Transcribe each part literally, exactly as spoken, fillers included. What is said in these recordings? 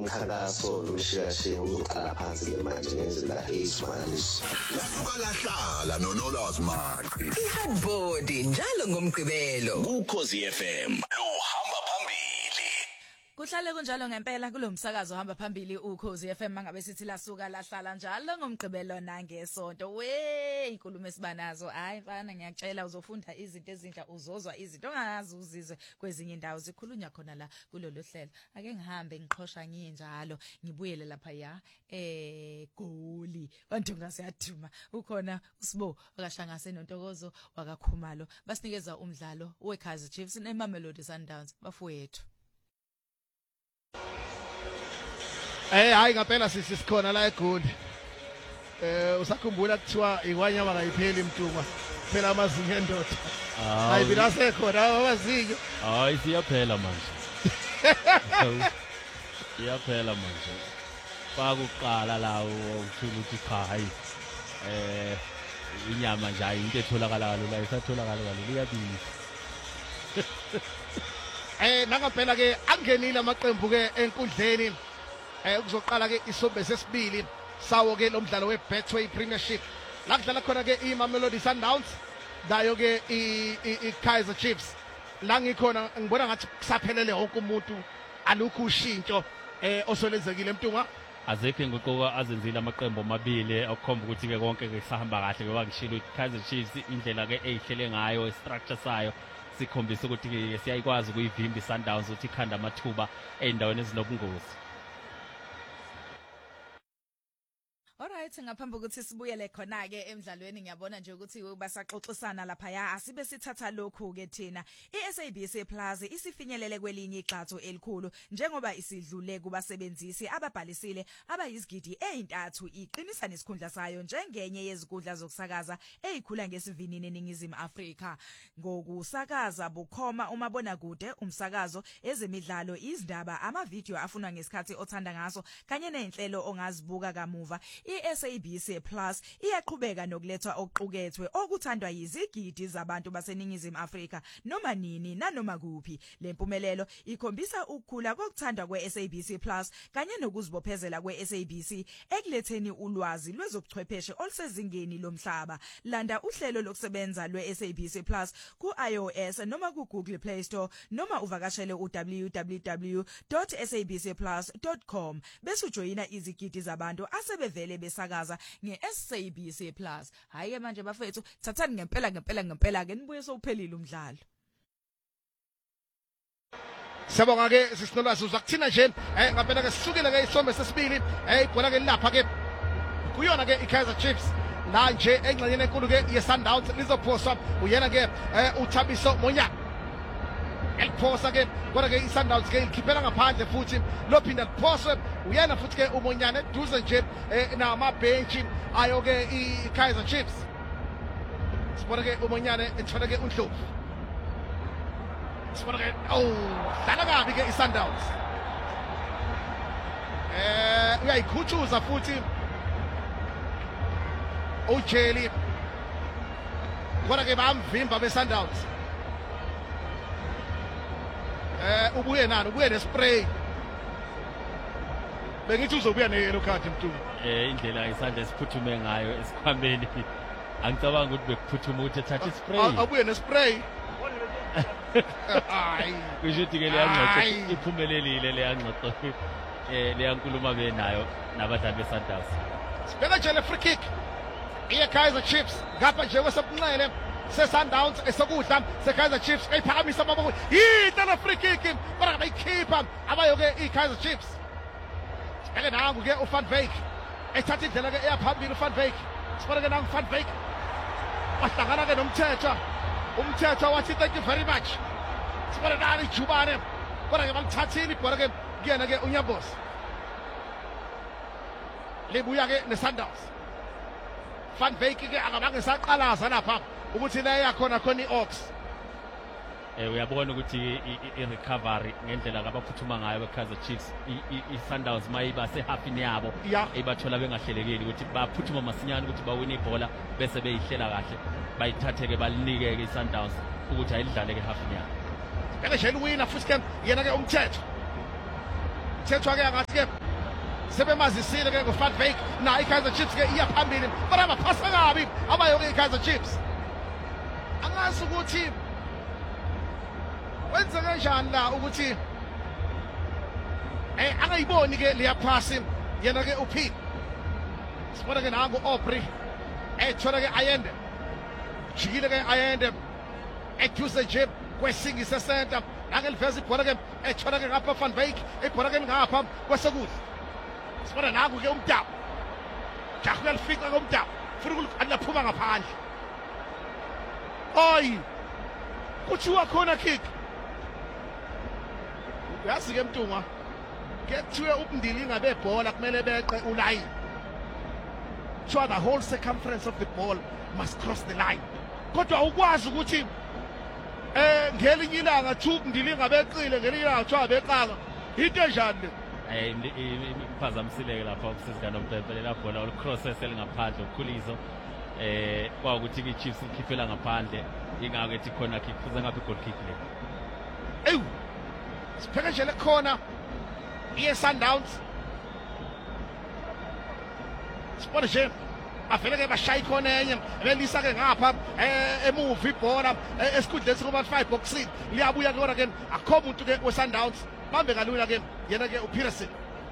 umkhankaso nomshikashika uzoqala phansi ke manje ngezindlela ezimanje. Lasuka noNolwazi Maqi. Hardboard njalo ngomgqibelo. Ukhozi F M lo hamba phambili. Kuhlale kunjalo ngempela kulomsakazo hamba phambili Ukhozi F M mangabe sithi lasuka lahlala njalo ngomgqibelo nangesonto. We inkulumo esibanazo hayi mfana ngiyacela uzofunda izinto ezintsha uzozwa izinto ongazi uzizwe kwezinye indawo zikhulunywa khona la kulolu hlelo. Ake ngihambe ngiqhosha nginjalo ngibuyele lapha ya eh goli kanti ngasiyaduma ukhona uSibo akahlangase noNtokozo wakaKhumalo basinikeza umdlalo weKaizer Chiefs neMamelodi Sundowns bafowethu. Eh hayi ngempela sisi sikhona la eGoli. Eh usakhumbula kuthiwa ikwanyama kayipheli imtuma. Phela amazinyo endoda. Hayi bila sekhona amazinyo. Hayi siyaphela manje. Siyaphela manje. Bakuqala lawo ukuthuka ukuthi cha hayi. Eh inyama nje into etholakala kalula isatholakala kalula iyabili. Eh nangempela ke angenile amaqembu ke enkundleni. Eh kuzoqala ke isombe sesibili sawo ke lo mdlalo weBetway Premiership la kudlala khona ke iMamelodi Sundowns dayo ke iKaizer Chiefs la ngikhona ngibona ngathi kusaphelele wonke umuntu alukho ushintsho eh osolenzekile emtunga azekho ngokuqoka azenzile amaqembu amabili okukhomba ukuthi ke konke ke sahamba kahle ngoba ngishilo iKaizer Chiefs indlela ke eyihlele ngayo istructure sayo sikhombisa ukuthi ke siyayikwazi ukuyivimba iSundowns ukuthi ikhanda amathuba eindaweni ezinobungozi. Alright ngaphambi ukuthi sibuyele khona ke emidlalweni ngiyabona nje ukuthi basaxoxisana lapha ya asibe sithatha lokhu ke thina iSABC Plus isifinyelele kwelinye ixathu elikhulu njengoba isidlule kubasebenzisi ababhalisile abayizigidi ezintathu iqinisa nesikhundla sayo njengenye yezikundla zokusakaza ezikhula ngesivinini eNingizimu Afrika ngokusakaza bukhoma umabona kude umsakazo ezemidlalo izindaba amavideo afunwa ngesikhathi othanda ngaso kanye nezinhlelo ongazibuka kamuva iSABC Plus iyaqhubeka nokulethwa okuqukethwe okuthandwa yizigidi zabantu baseNingizimu Afrika noma nini nanoma kuphi lempumelelo ikhombisa ukukhula kokuthandwa kweSABC Plus kanye nokuzibophezela kweSABC ekuletheni ulwazi lwezobuchwepheshe olusezingeni lomhlaba landa uhlelo lokusebenza lweSABC Plus ku iOS noma ku Google Play Store noma uvakashele u w w w dot s a b c plus dot com bese ujoyina izigidi zabantu asebevele besakaza ngeSABC Plus. Hayi ke manje bafethu thathani ngempela ngempela ngempela ke nibuye sowuphelile umdlalo. Siyabonga ke sisinolwazi uzakuthina nje eh ngempela ke sisukile ke isombe sesibili eh ibhola ke lapha ke kuyona ke iKaizer Chiefs la nje engxenyeni enkulu ke yeSundowns lizophoswa uyena ke uThabiso Monya eliphosa ke kodwa ke iSundowns ke ikhiphela ngaphandle futhi lophinda liphoswe uyena futhi ke umonyane duze nje namabhenchi ayo ke iKaizer Chiefs sibona ke umonyane ethola ke uNdlovu sibona ke oh dala kabi ke iSundowns eh uyayikhuthuza futhi uJeli kodwa ke bamvimba beSundowns eh ubuye nani ubuye nespray bengithi uzobuya ne-yellow card mntu eh indlela isandla esiphuthume ngayo esikhwambeni angicabanga ukuthi bekuphuthuma ukuthi ethathe ispray abuye nespray hayi kushuthi ke leyangqoqo iphumelelile leyangqoqo eh leyankulumo benayo nabadlali beSundowns sibeka nje le free kick iKaizer Chiefs ngapha nje kwesebunqele seSundowns esokudla seKaizer Chiefs ayiphakamisa amaboko yitana free kick kodwa bayikhipha abayo ke iKaizer Chiefs sibeke nangu ke uVan Wyk ethatha indlela ke eyaphambili uVan Wyk sibona ke nangu uVan Wyk wahlangana ke nomthetho umthetho wathi thank you very much sibona nani Jubane kodwa ke balithathile ibhola ke kuyena ke uNyambosi libuya ke neSundowns Van Wyk ke akabange saqalaza lapha ukuthi la yakhona khona iOx eh uyabona ukuthi i-recovery ngendlela abaphuthuma ngayo beKaizer Chiefs iSundowns mayiba sehafini yabo ebathola bengahlelekeli ukuthi baphuthuma masinyane ukuthi bawine ibhola bese beyihlela kahle bayithatheke balinike ke iSundowns ukuthi ayidlale ke hafini yabo beke nje uwina futhi ke yena ke umthetho kuthethwa ke ngathi ke sebemazisile ke ngoFan Wyk na iKaizer Chiefs ke iya phambili bara baphasa kabi abayo ke iKaizer Chiefs angazi ukuthi wenza kanjani la ukuthi eh angayiboni ke leya pass yena ke uphi sibona ke nangu Aubrey ethola ke Ayende jikile ke Ayende ethuze nje kwesingise center akeliveza ibhola ke ethola ke ngapha Van Wyk ibhola ke ngapha kwesekuhle sibona nangu ke umdabu jahu yalifika ke umdabu futhi alaphuma ngaphandle oyi kuthiwa khona kick yazi ke Mtunga ke kuthiwe ubundili ngabe bhola kumele beqe uline so the whole circumference of the ball must cross the line kodwa ukwazi ukuthi eh ngelinye ilanga two ubundili ngabeqile ngelinye ilanga kuthiwa beqaka into enjani eh iphazamisile lapha usisigana uMpepe la bhola ol crosses elingaphandle ukhuliso eh kwakuthi ke Chiefs ikhiphela ngaphandle ingaka ethi khona kick kuze ngapha goal kick le ewu sipheke nje le khona iye Sundowns sibona nje avele ke bashaya ikhona enye belisa ke ngapha emuva ibhola esikhundleni kuma five boxing liyabuya ke ke akho umuntu ke weSundowns bambe kalula ke yena ke uPeterson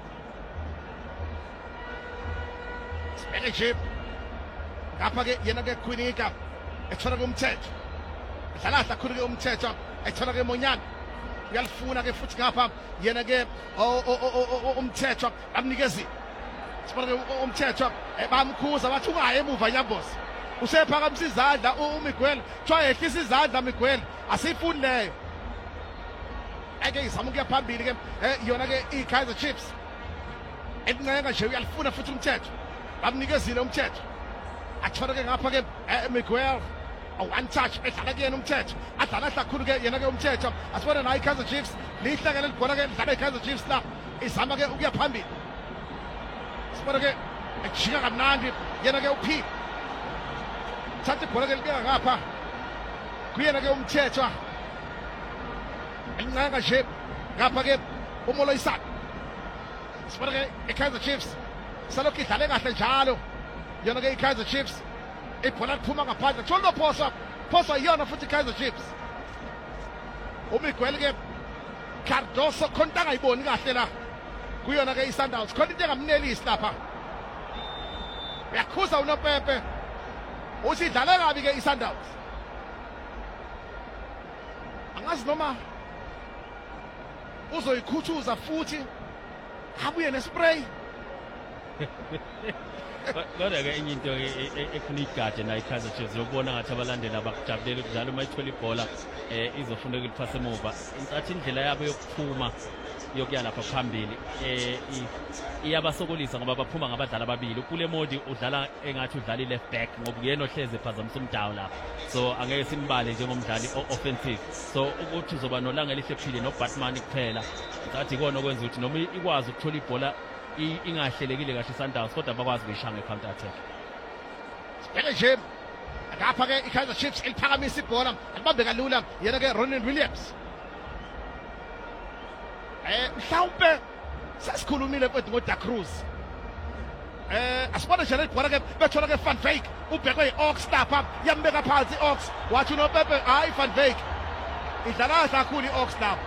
sibeke nje ngapha ke yena ke Quinika ethola ke umthetho dlala kakhulu ke umthetho ethola ke Monyane uyalifuna ke futhi ngapha yena ke umthetho amnikezi sibona ke umthetho bamkhuza bathi ungaye emuva Nyambozi usephakamisa izandla uMiguel tshwa yehlisa izandla Miguel asifuni leyo ake izama ukuya phambili ke yona ke iKaizer Chiefs encenga nje uyalifuna futhi umthetho bamnikezile umthetho athola ke ngapha ke Miguel a one touch edlala ke yena umthetho adlala kakhulu ke yena ke umthetho asibona nayo iKaizer Chiefs lihlakele libhola ke dlala iKaizer Chiefs la izama ke ukuya phambili sibona ke ejika kamnandi yena ke uphi thatha ibhola ke libeka ngapha kuyena ke umthetho encenga nje ngapha ke uMoloyisana sibona ke iKaizer Chiefs salokhu idlale kahle njalo yona ke iKaizer Chiefs ibhola liphuma ngaphandle thola phosa phosa yona futhi iKaizer Chiefs uMiguel ke Cardoso khonta ngayiboni kahle la kuyona ke iSundowns khona into engamnelisi lapha uyakhuza uNopepe usidlale kabi ke iSundowns angazi noma uzoyikhuthuza futhi abuye nespray kodwa ke enye into efuna igade na iKaizer Chiefs yobona ngathi abalandeli abakujabulela ukudlala uma ithola ibhola eh izofuna ukuliphasa emuva ingathi indlela yabo yokuphuma yokuya lapha phambili eh iyabasokolisa ngoba baphuma ngabadlali ababili ukule modi udlala engathi udlala i-left back ngoba uyena ohleze phazamisa umdawu lapha so angeke simbale njengomdlali offensive so ukuthi uzoba nolanga elihle noBatman kuphela ngathi ikona okwenza ukuthi noma ikwazi ukuthola ibhola ingahlelekile kahle iSundowns kodwa bakwazi ukuyishanga counter attack sibeke nje ngapha ke iKaizer Chiefs eliphakamisa ibhola alibambe kalula yena ke Ronan Williams eh mhlawumbe sesikhulumile mfethu ngoDa Cruz eh asibona nje lebhola ke bethola ke Van Wyk ubhekwe iOx lapha yambeka phansi iOx wathi uNopepe hayi Van Wyk idlala kakhulu iOx lapha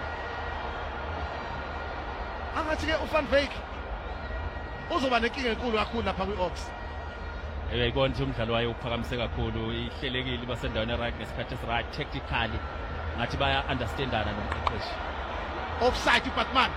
angathi ke uVan Wyk uzoba nenkinga enkulu kakhulu lapha kwiOx eh ikona ukuthi umdlalo wayo uphakamise kakhulu ihlelekile basendaweni right ngesikhathi right tactically ngathi baya understandana nomqeqeshi offside uBatman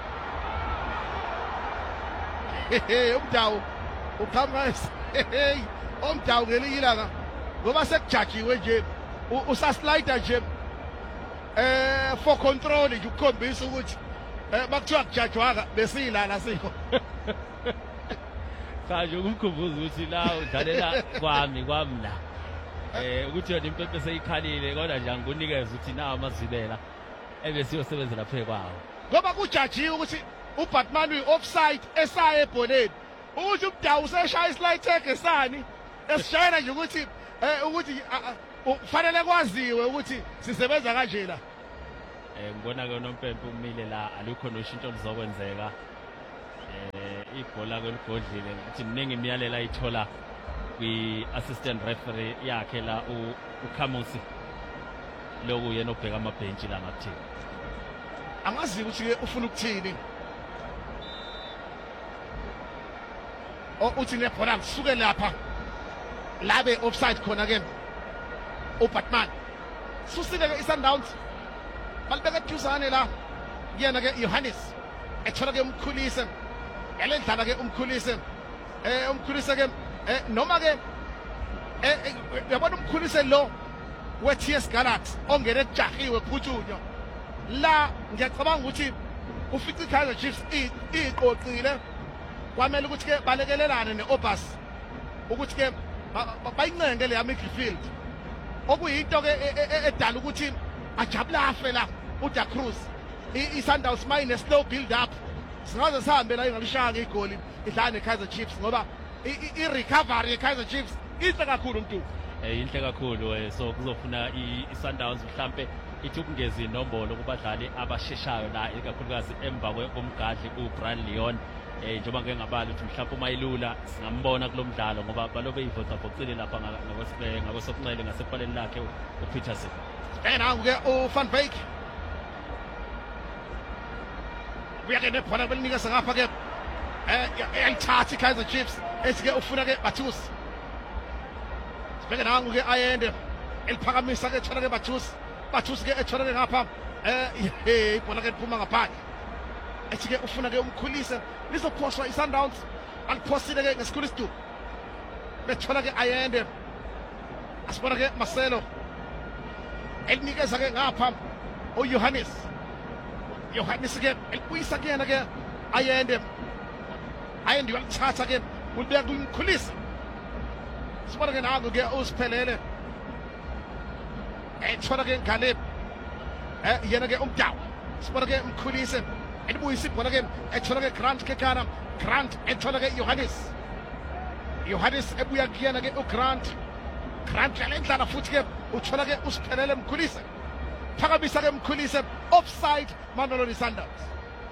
hey umdawu uqhamuka hey umdawu ngelinye ilanga ngoba sekujajiwe nje usaslide nje eh for control nje ukukhombisa ukuthi eh bakuthiwa kujajwaka besilana sikho kanje ukumkhumbuza ukuthi la udlalela kwami kwami la eh ukuthi yona impempe seyikhalile kodwa nje angikunikeza ukuthi nawo amazibela ebesiyosebenzela phe kwawo ngoba kujajiwe ukuthi uBatman uyi-offside esaya ebholeni ukuthi umdawu useshaya islide tag esani esishayela nje ukuthi eh ukuthi kufanele kwaziwe ukuthi sisebenza kanje la eh ngibona ke uNompempe umile la alukho noshintsho lizokwenzeka ibhola kweligodlile ukuthi mningi imiyalelo ayithola kwi-assistant referee yakhe la uKhamusi loku yena obheka amabhentshi la ngakuthini angazi ukuthi ke ufuna ukuthini o uthi nebhola kusuke lapha labe offside khona ke uBatman susile ke iSundowns balibeka eduzane la yena ke Johannes ethola ke umkhulise elendlala ke umkhulise eh umkhulise ke eh noma ke eh yabona umkhulise lo we-T S Galaxy ongene ejahiwe phutshunyo la ngiyacabanga ukuthi ufica iKaizer Chiefs iqoqile kwamele ukuthi ke balekelelane neObas ukuthi ke bayincenge le midfield okuyinto ke edala ukuthi ajabulafe la uDa Cruz iSundowns mayine slow build up singaze sihambe la ingalishanga igoli idlala neKaizer Chiefs ngoba i-recovery yeKaizer Chiefs inhle kakhulu umuntu eh inhle kakhulu so kuzofuna iSundowns mhlambe ithi ukungeza inombolo kubadlali abasheshayo la ikakhulukazi emva komgadli uBrian Leon eh njengoba ngeke ngabali ukuthi mhlawumbe umayilula singambona kulomdlalo ngoba balobe ivota bocile lapha ngakwesibhe ngakwesokunxele ngasephaleni lakhe uPeterson ena ke uVan Beek uyake nebhola belinikeza ngapha ke eh ayithatha iKaizer Chiefs esike ufuna ke Bathus sibeke nangu ke ayende eliphakamisa ke thola ke Bathus Bathus ke ethola ke ngapha eh ibhola ke liphuma ngaphandle esike ufuna ke umkhulise lizophoswa iSundowns aliphosile ke ngesikhulu isidu bethola ke ayende asibona ke Marcelo elinikeza ke ngapha uJohannes Johannes ke elibuyisa kuyena ke ayende ayende uyalithatha ke ulibeka kumkhulisa sibona ke nangu ke usiphelele ethola ke Galeb eh yena ke umdawu sibona ke umkhulise elibuyisa ibhola ke ethola ke Grant Kekana Grant ethola ke Johannes Johannes ebuya kuyena ke uGrant Grant lalendlala futhi ke uthola ke usiphelele umkhulise phakamisa ke umkhulise offside Mamelodi Sundowns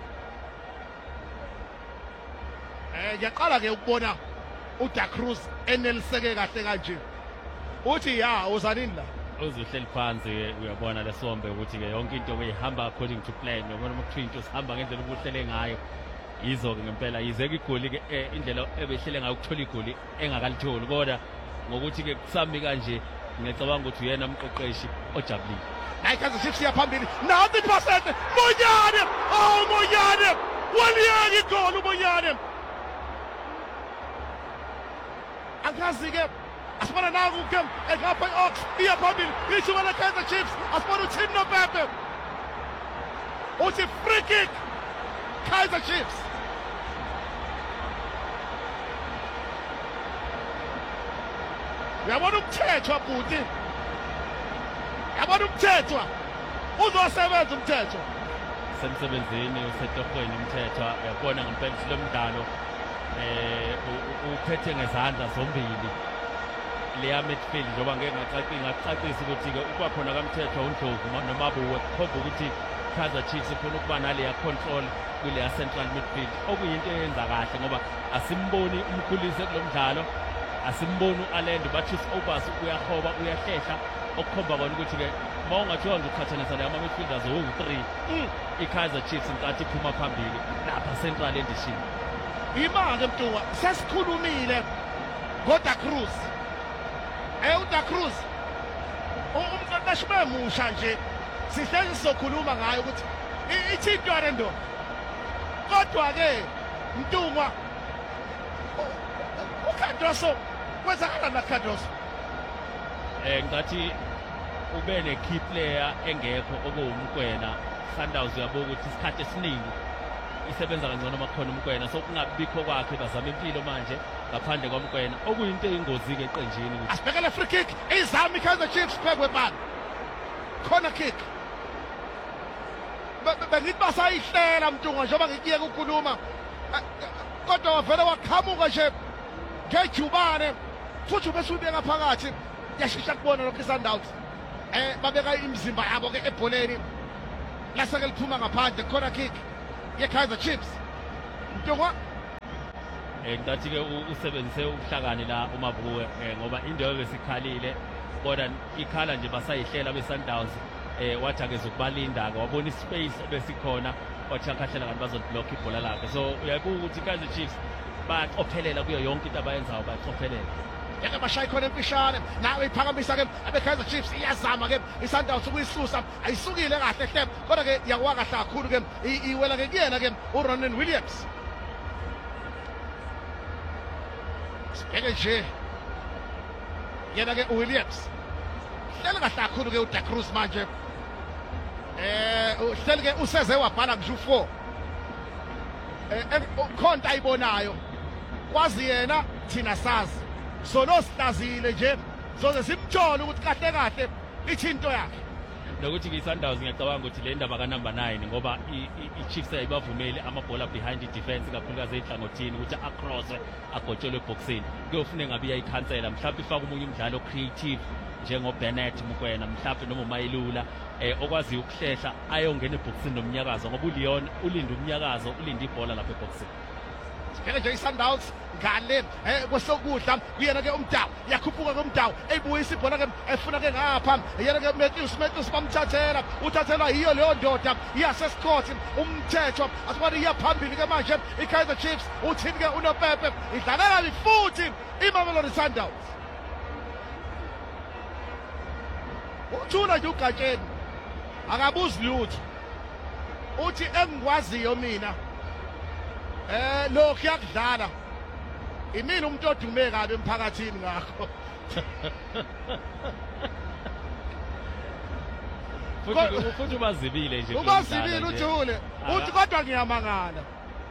eh yaqala ke ukubona uDa Cruz eneliseke kahle kanje uthi ya uzanini la uzuhleli phansi uyabona lesombe ukuthi ke yonke into uyihamba according to plan uyabona ukuthi into sihamba ngendlela ubuhlele ngayo yizo ke ngempela yizeke igoli ke indlela ebehlele ngayo ukuthola igoli engakalitholi kodwa ngokuthi ke kusambi kanje ngicabanga ukuthi uyena umqeqeshi ojabulile hayi kaze Chiefs yaphambili nathi pasete Monyane oh Monyane waliyeke igoli uMonyane akazi ke asibona nangu ke engapha iOx iyaphambili ishuba la Kaizer Chiefs asibona uThini Nopepe uthi free kick Kaizer Chiefs yabona umthetho bhuti yabona umthetho uzosebenza umthetho semsebenzini usetohweni umthetho yabona ngempela silomdlalo eh uphethe ngezandla zombili leya midfield njoba ngeke ngacacisa ngacacisa ukuthi ke ukuba khona kaMthetho uNdlovu noMabuwe khomba ukuthi Kaizer Chiefs ifuna ukuba naleya control kuleya central midfield okuyinto eyenza kahle ngoba asimboni umkhulise kulomdlalo asimboni uAlendo bathi Obas uyahoba uyahlehla okukhomba bona ukuthi ke mawungathiwa ngikhathanisa la ama midfielders owu three iKaizer Chiefs inkathi iphuma phambili lapha central endishini imake mntuwa sesikhulumile ngoDa Cruz eh uDa Cruz umqeqeshi bemusha nje sihlezi sizokhuluma ngayo ukuthi ithintwana ndo kodwa ke Mntungwa uKhadoso kwenzakala naKhadoso eh ngathi ube ne key player engekho okuwumkwena Sundowns uyabona ukuthi isikhathi esiningi isebenza kangcono makhona umkwena so kungabikho kwakhe bazama impilo manje ngaphandle kwamkwena okuyinto eyingozi ke eqenjini ukuthi asibekele free kick izama iKaizer Chiefs phekwe bani corner kick bengithi basayihlela Mntungwa njengoba ngikiyeka ukukhuluma kodwa wavela waqhamuka nje ngejubane futhi bese ubeka phakathi yashesha kubona lokho iSundowns eh babeka imizimba yabo ke ebholeni laseke liphuma ngaphandle corner kick yeKaizer Chiefs Mntungwa eh ngathi ke usebenzise ubuhlakani la uMavuke ngoba indawo besikhalile kodwa ikhala nje basayihlela beSundowns eh wathi ake zokubalinda ke wabona ispace besikhona wathi akhahlela kanti bazoblock ibhola lakhe so uyayibuka ukuthi iKaizer Chiefs baqophelela kuyo yonke into abayenzayo baqophelela yeke bashaye khona empishane nawe iphakamisa ke abeKaizer Chiefs iyazama ke iSundowns ukuyisusa ayisukile kahle hle kodwa ke yakwa kahle kakhulu ke iwela ke kuyena ke uRonan Williams sibheke nje yena ke uWilliams hleli kahle kakhulu ke uDa Cruz manje eh uhleli ke useze wabhala ngisho four eh khonta ayibonayo kwazi yena thina sazi solo sihlazile nje soze simtshole ukuthi kahle kahle ithinto yakhe nokuthi iSundowns ngiyacabanga ukuthi le ndaba ka number nine ngoba iChiefs ayibavumeli amabhola behind defense kakhulukazi ehlangothini ukuthi across agotshelwe boxini kuyofuna ngabe iyayikhansela mhlawumbe ifaka umunye umdlalo creative njengo Bennett Mukwena mhlawumbe noma uMayilula eh okwazi ukuhlehla ayongena eboxini nomnyakazo ngoba uLeon ulinda umnyakazo ulinda ibhola lapha eboxini sibheke nje iSundowns ngale eh kwesokudla kuyena ke umdawu yakhuphuka komdawu eyibuyisa ibhola ke efuna ke ngapha yena ke Matthews Matthews bamthathela uthathelwa yiyo leyo ndoda yaseScott umthetho asibona iyaphambili ke manje iKaizer Chiefs uthini ke uNopepe idlala kabi futhi iMamelodi Sundowns uthula nje ugatsheni akabuzi lutho uthi engikwaziyo mina eh lokhu yakudlala imini umuntu odume kabi emphakathini ngakho futhi futhi ubazibile nje ubazibile uthule uthi kodwa ngiyamangala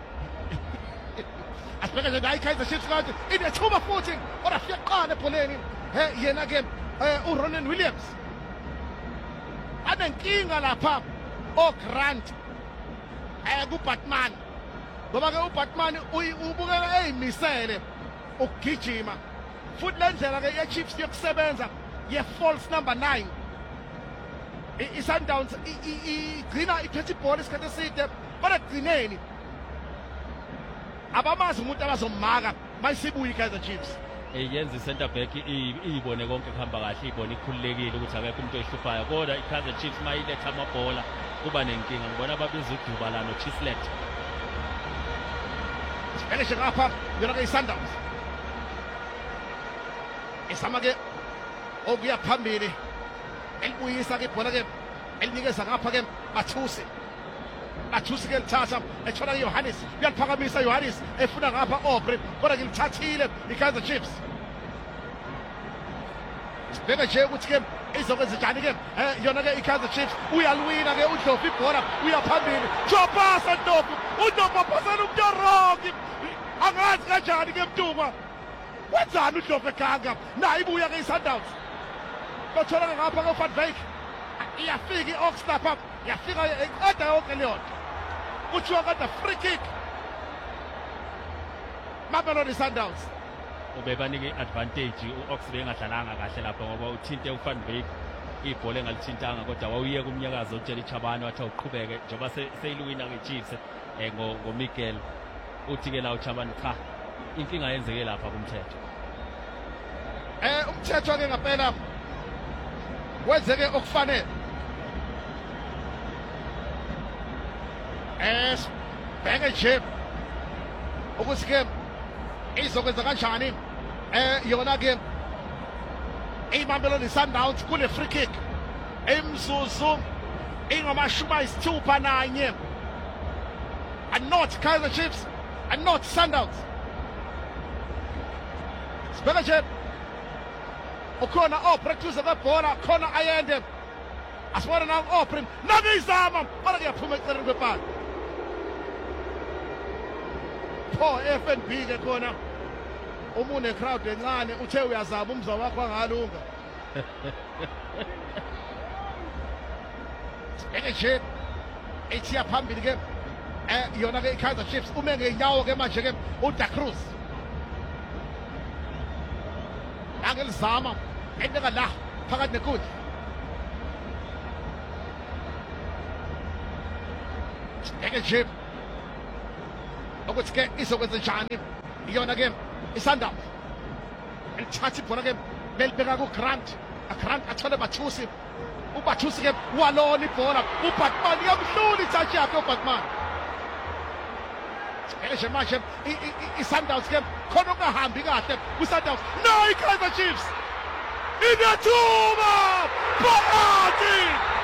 asibheke nje iKaizer Chiefs kanti inethuba futhi kodwa fiqane ebholeni he yena ke uRonan Williams anenkinga lapha oGrant eh kuBatman ngoba ke uBatman ubukeka eyimisele ukugijima futhi lendlela ke yeChiefs yokusebenza ye false number nine iSundowns igcina iphethe ibhola isikhathi eside kodwa gcineni abamazi umuntu abazommaka mayisibuya iKaizer Chiefs eyenza icenter back iyibone konke kuhamba kahle ibone ikhululekile ukuthi akekho umuntu oyihluphayo kodwa iKaizer Chiefs mayiletha amabhola kuba nenkinga ngibona babiza uDuba la noChislet sibheke ngapha yona ke iSundowns isama ke okuya phambili elibuyisa ke ibhola ke elinikeza ngapha ke Bathusi Bathusi ke lithatha ethola ke Johannes uyaliphakamisa Johannes efuna ngapha Aubrey kodwa ke lithathile iKaizer Chiefs sibheke nje ukuthi ke izokwenza njani ke yona ke iKaizer Chiefs uyalwina ke uDlovu ibhola uyaphambili jopasa Ndlovu uDlovu phasela umuntu wrong angazi kanjani ke Mtungwa wenzani uDlovu eganga nayi ibuya ke iSundowns bathola ngapha ke Van Wyk iyafika iOxlap up yafika eqeda yonke leyo kuthiwa kade free kick Mamelodi Sundowns ubebanike advantage uOx bengadlalanga kahle lapha ngoba uthinte uVan Wyk ibhola engalithintanga kodwa wawuyeka umnyakazo utshela iChabane wathi uqhubeke njengoba seyiluwina ngeChiefs eh ngo Miguel uthi ke la uChabane cha inkinga yenzeke lapha kumthetho eh umthetho ke ngaphela wenzeke okufanele es bheke nje ukuthi ke izokwenza kanjani eh yona ke iMamelodi Sundowns kule free kick emzuzu ingamashumi ayisithupha nanye and not Kaizer Chiefs and not Sundowns sibheke nje ukhona opractice kwebhola khona ayende asibona na oprim nakuyizama kodwa kuyaphuma eceleni kwepala pho F N B ke khona umune crowd encane uthe uyazama umzwa wakho angalunga sibheke nje ethi yaphambili ke eh yona ke iKaizer Chiefs ume ngenyawo ke manje ke uDa Cruz angelizama endeka la phakathi nekudla sibheke nje ukuthi ke izokwenza njani iyona ke iSundowns elithatha ibhola ke belibeka kuGrant aGrant athole Bathusi uBathusi ke walona ibhola uBatman yamhlula itouch yakhe uBatman nje manje iSundowns ke khona ungahambi kahle kuSundowns no iKaizer Chiefs inathuba Phakathi